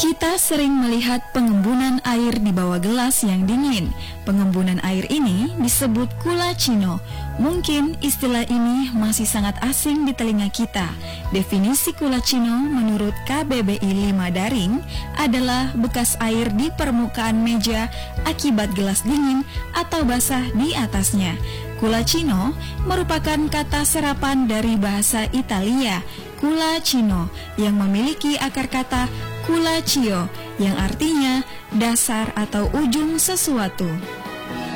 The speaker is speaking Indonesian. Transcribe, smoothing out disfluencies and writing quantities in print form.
Kita sering melihat pengembunan air di bawah gelas yang dingin. Pengembunan air ini disebut culacino. Mungkin istilah ini masih sangat asing di telinga kita. Definisi culacino menurut KBBI 5 Daring adalah bekas air di permukaan meja akibat gelas dingin atau basah di atasnya. Culacino merupakan kata serapan dari bahasa Italia, culacino, yang memiliki akar kata culaccio yang artinya dasar atau ujung sesuatu.